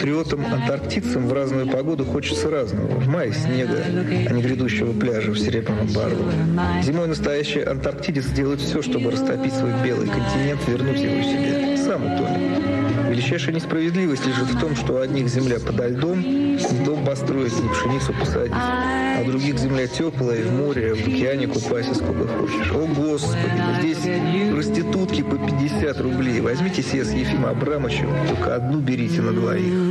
Патриотам-антарктидцам в разную погоду хочется разного. В мае снега, а не грядущего пляжа в Серебряном Бару. Зимой настоящий антарктидец делает все, чтобы растопить свой белый континент, вернуть его себе. Сам утонет. Величайшая несправедливость лежит в том, что у одних земля подо льдом, ни дом построить, ни пшеницу посадить, а у других земля теплая, в море, в океане купайся сколько хочешь. О, Господи, здесь проститутки по 50 рублей. Возьмите себе с Ефимом Абрамовичем, только одну берите на двоих.